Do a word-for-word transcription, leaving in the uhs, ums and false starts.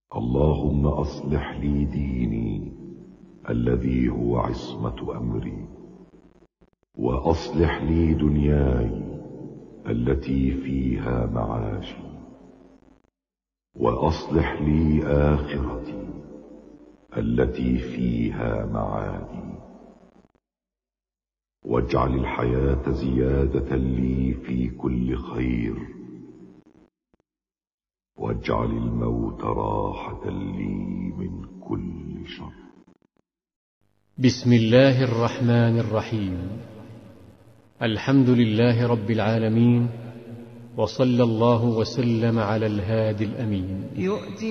اللهم أصلح لي ديني الذي هو عصمة أمري، وأصلح لي دنياي التي فيها معاشي، وأصلح لي آخرتي التي فيها معادي، واجعل الحياة زيادة لي في كل خير، واجعل الموت راحة لي من كل شر. بسم الله الرحمن الرحيم. الحمد لله رب العالمين، وصلى الله وسلم على الهادي الأمين.